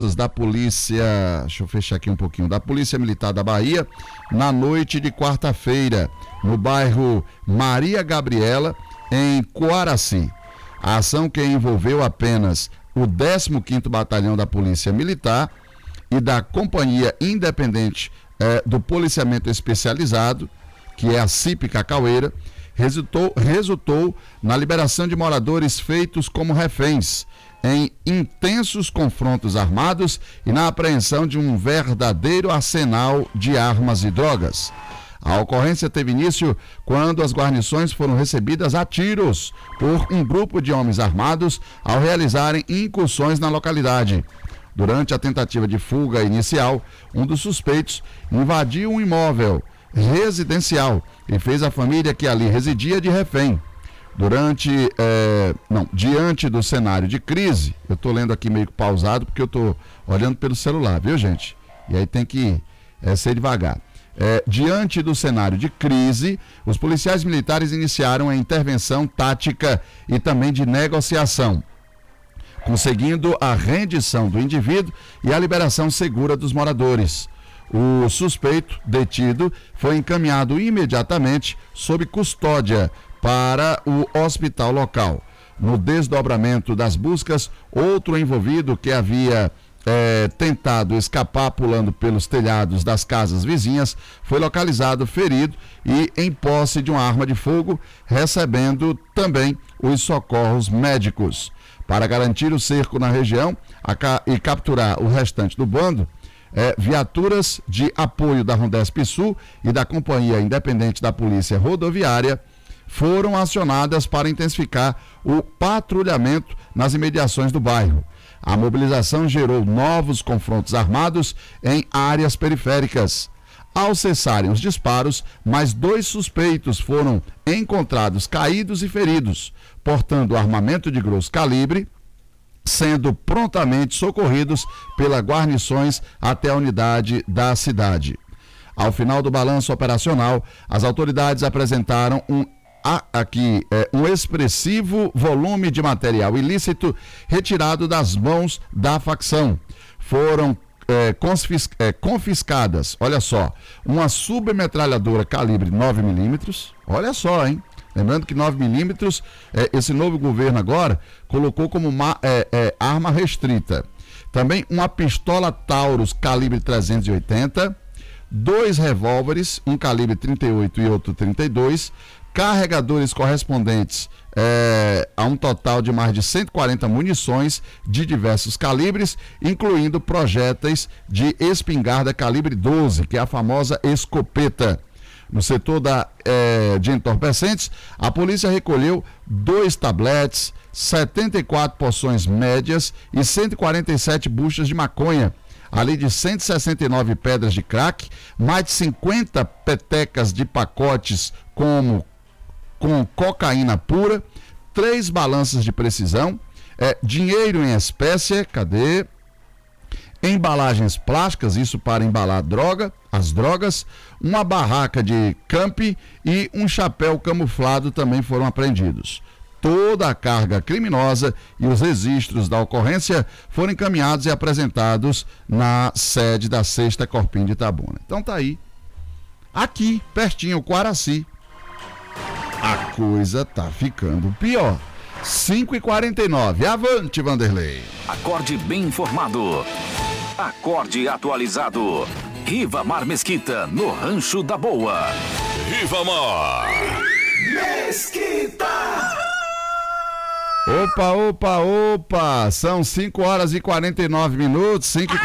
elementos da polícia, deixa eu fechar aqui um pouquinho, da Polícia Militar da Bahia, na noite de quarta-feira, no bairro Maria Gabriela, em Coaraci. A ação que envolveu apenas o 15º Batalhão da Polícia Militar e da Companhia Independente do Policiamento Especializado, que é a CIP Cacaueira, resultou na liberação de moradores feitos como reféns, em intensos confrontos armados e na apreensão de um verdadeiro arsenal de armas e drogas. A ocorrência teve início quando as guarnições foram recebidas a tiros por um grupo de homens armados ao realizarem incursões na localidade. Durante a tentativa de fuga inicial, um dos suspeitos invadiu um imóvel residencial e fez a família que ali residia de refém. Diante do cenário de crise, eu estou lendo aqui meio pausado porque eu estou olhando pelo celular, viu, gente? E aí tem que ser devagar. Diante do cenário de crise, os policiais militares iniciaram a intervenção tática e também de negociação, conseguindo a rendição do indivíduo e a liberação segura dos moradores. O suspeito detido foi encaminhado imediatamente sob custódia para o hospital local. No desdobramento das buscas, outro envolvido que havia tentado escapar pulando pelos telhados das casas vizinhas foi localizado ferido e em posse de uma arma de fogo, recebendo também os socorros médicos. Para garantir o cerco na região e capturar o restante do bando, viaturas de apoio da Rondesp Sul e da Companhia Independente da Polícia Rodoviária foram acionadas para intensificar o patrulhamento nas imediações do bairro. A mobilização gerou novos confrontos armados em áreas periféricas. Ao cessarem os disparos, mais 2 suspeitos foram encontrados caídos e feridos, portando armamento de grosso calibre, sendo prontamente socorridos pelas guarnições até a unidade da cidade. Ao final do balanço operacional, as autoridades apresentaram um expressivo volume de material ilícito retirado das mãos da facção. Foram confiscadas, olha só, uma submetralhadora calibre 9mm, olha só, hein? Lembrando que 9mm, esse novo governo agora colocou como arma restrita. Também uma pistola Taurus calibre 380, 2 revólveres, um calibre 38 e outro 32, carregadores correspondentes a um total de mais de 140 munições de diversos calibres, incluindo projéteis de espingarda calibre 12, que é a famosa escopeta. No setor de entorpecentes, a polícia recolheu 2 tabletes, 74 porções médias e 147 buchas de maconha, além de 169 pedras de crack, mais de 50 petecas de pacotes com cocaína pura, 3 balanças de precisão, dinheiro em espécie, embalagens plásticas, isso para embalar as drogas, uma barraca de camping e um chapéu camuflado também foram apreendidos. Toda a carga criminosa e os registros da ocorrência foram encaminhados e apresentados na sede da 6ª Corpim de Itabuna. Então tá aí, aqui pertinho, Coaraci, a coisa tá ficando pior. 5h49, avante, Vanderlei. Acorde bem informado. Acorde atualizado. Rivamar Mesquita, no Rancho da Boa. Rivamar Mesquita. Opa, são 5h49.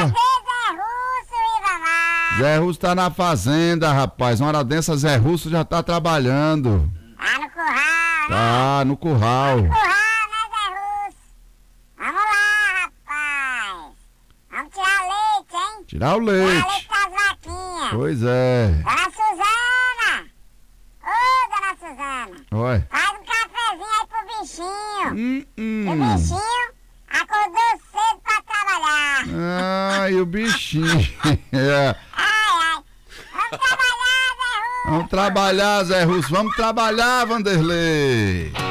Zé Russo tá na fazenda, rapaz. Uma hora dessa, Zé Russo já tá trabalhando. Tá no curral, Tá no curral. né, Zé Russo? Vamos lá, rapaz. Vamos tirar leite, hein? Tirar o Tirar leite. leite das vaquinhas. Pois é. Dona Suzana! Ô, Dona Suzana! Oi. Faz um cafezinho aí pro bichinho. O Hum. bichinho acordou cedo pra trabalhar. Ai, o bichinho. É. Ai. Vamos trabalhar, Zé Russo. Vamos trabalhar, Zé Russo. Vamos trabalhar, Vanderlei.